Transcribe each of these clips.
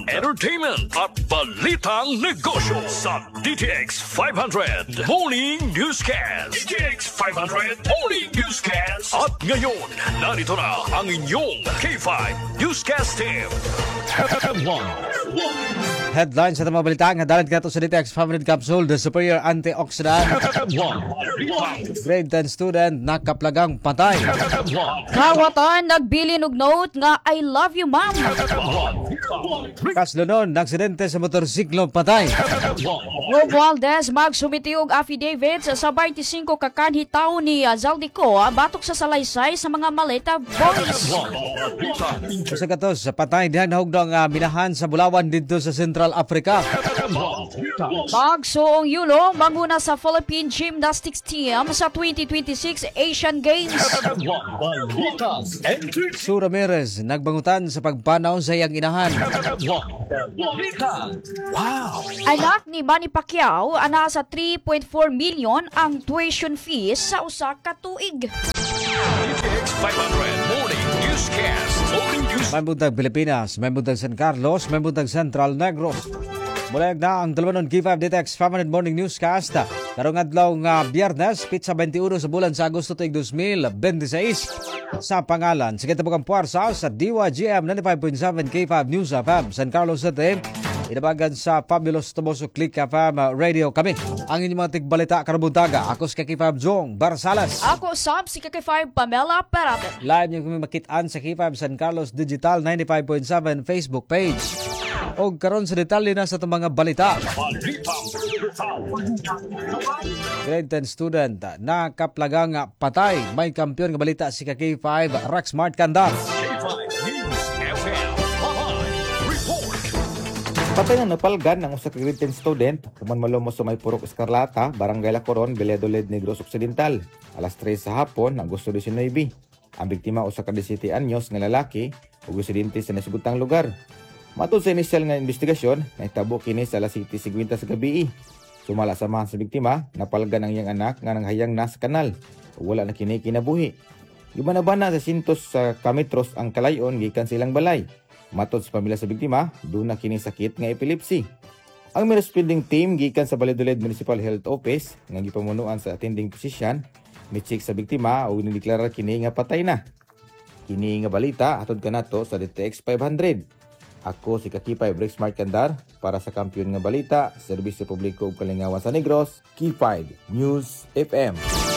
entertainment at balitang negosyo sa DTX 500 Morning Newscast. DTX 500 Morning Newscast. At ngayon, narito na ang inyong K5 Newscast Team. Headlines sa mga balita nga dalat kato sa DTX 500 Capsule, the superior antioxidant. Grade 10 student nakaplagang patay. Kawatan nagbilin og note nga I love you ma'am. Kaslunon, aksidente sa motorsiklo patay. Rob Valdez magsumiti og affidavit sa 25 kakanhi tawo ni Zaldico batok sa salaysay sa mga maleta boys. Sa katos, patay dihan nahugdong minahan sa Bulawan dito sa Central Africa. Magsuong yulo manguna sa Philippine Gymnastics Team sa 2026 Asian Games. Sue Ramirez nagbangutan sa pagpanaw sa iyang inahan. Anak ni Manny Pacquiao ana sa 3.4 million ang tuition fees sa usa ka tuig. DTX 500 Morning Newscast. Morning News. May buntag Pilipinas, may buntag San Carlos, may buntag Central Negros. Mulayag na ang dalawanon K5 DTX 500 Morning Newscast. Karong adlaw nga Biyernes, pitsa 21 sa bulan sa Agosto tuig 2026. Sa pangalan, sa kitabukang puwersa sa DYGM 95.7 K5 News FM, San Carlos City. Inabagan sa Fabulous Tomoso Click FM Radio kami. Ang inyong mga tigbalita karabuntaga. Ako si K5 Jong Barsales. Ako sab si K5 Pamela Perate. Live niyo kami makitaan sa K5 San Carlos Digital 95.7 Facebook page. O karon sa detalye na sa itong mga balita. Grade 10 student nakaplagang patay. May kampiyon nga balita si K5 Rex Mart Kandar. Patay na napalgan ng usa ka grade 10 student human malumos sa may Purok Escarlata, Barangay Lacoron, Valladolid, Negros Occidental. Alas 3 sa hapon, Agosto 19. Ang biktima usa ka 17 anyos nga lalaki ug residente sa nasugutang lugar. Matod sa inisyal nga investigasyon, nahitabo kini sa alas 7:50 sa gabi. Sumala sa mga sa biktima, napalgan ang iyang anak nga nanghayang na sa kanal ug wala na kini kinabuhi. Gibanabana sa sintos sa kilometros ang kalayon gikan silang balay. Matod sa pamilya sa biktima, doon na kini sakit nga epilepsy. Ang responding team gikan sa Valladolid Municipal Health Office nga gipamunuan sa attending physician mi-check sa biktima ug nideklara kini nga patay na. Kini nga balita atod kanato sa DTX 500. Ako si K5 Rex Mart Kandar para sa Kampiyon nga Balita, Serbisyo Publiko ug Kalingawan sa Negros, K5 News FM.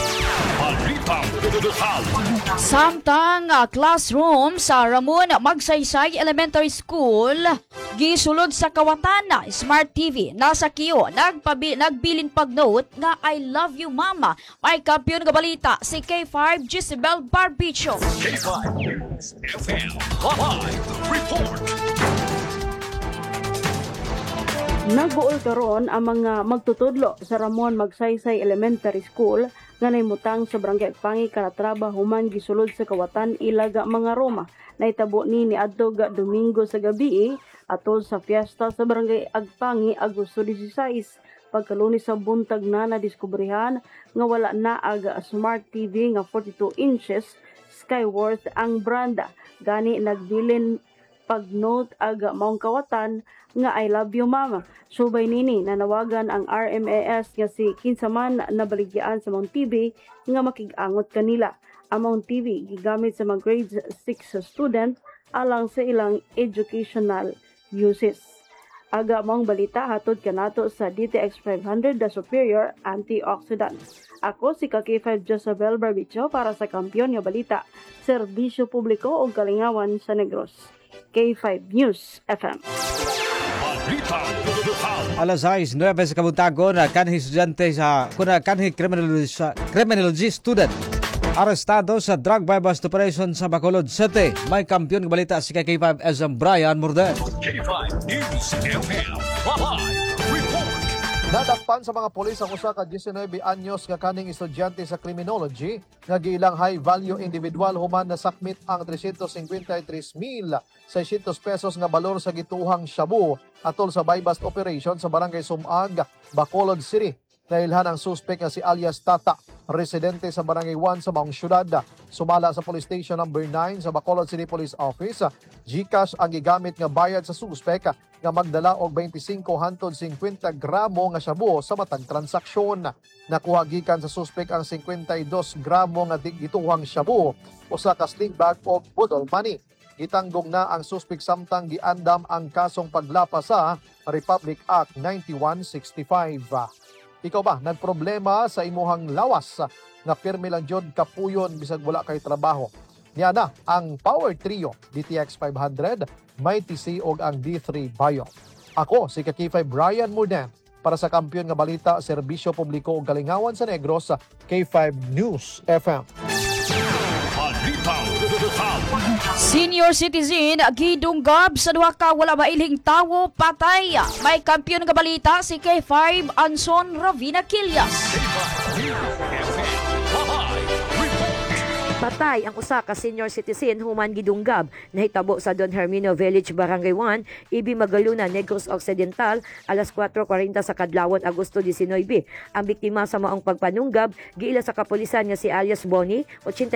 Samtang classroom sa Ramon Magsaysay Elementary School gisulod sa Kawatan, Smart TV nasa kiyo nagbilin pag-note nga I love you mama. May kampiyon nga balita si K5 Gisabel Barbicho. K5 FM Live Report. Nagbuol karon ang mga magtutudlo sa Ramon Magsaysay Elementary School nga naimutang sa Barangay Agpangi, Calatrava human gisulod sa Kawatan ilaga mga Roma. Naitabo ni adto ga Domingo sa gabi atol sa fiesta sa Barangay Agpangi Agosto 16. Pagkalunis sa buntag na nadiskubrihan nga wala na aga Smart TV nga 42 inches Skyworth ang branda. Gani nagbilin pag-note aga maong Kawatan nga I love you mama. Subay nini nanawagan ang RMAS nga si kinsaman na baligyan sa Mount TV nga makig-angot kanila. Ang Mount TV gigamit sa mga grade 6 student alang sa ilang educational uses. Aga maong balita hatod kanato sa DTX 500 the superior antioxidant. Ako si K5 Josabel Barbicho para sa Kampiyon nga Balita, Serbisyo Publiko ug Kalingawan sa Negros. K5 News FM. Alas 6, 9 sa kabuntagon, kanhi estudyante sa kanhi criminology student arestado sa drug by bust operation sa Bacolod City. May kampiyon ng balita si K5 SM Brian Morden. K5 News FM Live Report. Nadakpan sa mga polis ang usa ka 19 anyos nga kaning estudyante sa criminology nga giilang high value individual human na sakmit ang 353,600 pesos nga balor sa gituhang shabu atol sa buy-bust operation sa Barangay Sumag, Bacolod City. Nailhan ang suspect nga si alias Tata. residente sa Barangay 1 sa Maong Syudad. Sumala sa Police Station number 9 sa Bacolod City Police Office. GCash ang gigamit nga bayad sa suspek nga magdala og 25 hangtod 50 gramo nga shabu sa matag transaksyon. Nakuha gikan sa suspek ang 52 gramo nga gituhang shabu, usa ka sling bag og budol money. Gitanggong na ang suspek samtang giandam ang kasong paglapas sa Republic Act 9165. Ikaw ba, nagproblema sa imuhang lawas nga pirmi lang jud kapuyon bisag wala kay trabaho? Niya na ang Power Trio DTX 500, may TC og ang D3 Bio. Ako si Kakifay Brian Murden para sa Kampiyon nga Balita, Serbisyo Publiko ug Kalingawan sa Negros sa K5 News FM. Balitang Senior citizen gidunggab sa duha ka wala mailhing tawo patay. May kampiyon nga balita si K5 Anson Ravina Quillas. Patay ang usa ka senior citizen human gidunggab nahitabo sa Don Hermino Village, Barangay 1, Ibi Magaluna, Negros Occidental, alas 4:40 sa kadlawon Agosto 19. Ang biktima sa maong pagpanunggab giila sa kapulisan nga si alias Bonnie, 80